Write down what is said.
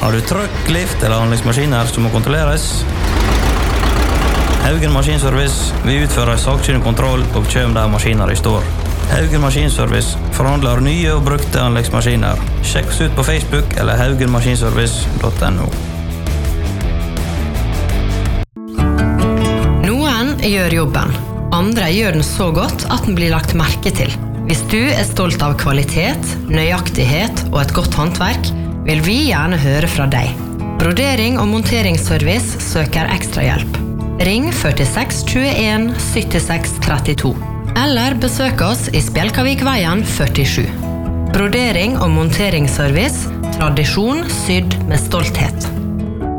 Har du trøkk, lift eller anleggsmaskiner som må kontrolleres? Haugen Maskinservice vil utføre sakkyndig kontroll og kjøp der maskiner står. Haugen Maskinservice forhandler nye og brukte anleggsmaskiner. Sjekk oss ut på Facebook eller haugenmaskinservice.no. Noen gjør jobben. Andre gjør den så godt at den blir lagt merke til. Hvis du er stolt av kvalitet, nøyaktighet og et godt håndverk, vil vi gjerne høre fra deg. Brodering og monteringsservice søker ekstra hjelp. Ring 46 21 76 32. Eller besøk oss i Spjelkavikveien 47. Brodering og monteringsservice, tradisjon sydd med stolthet.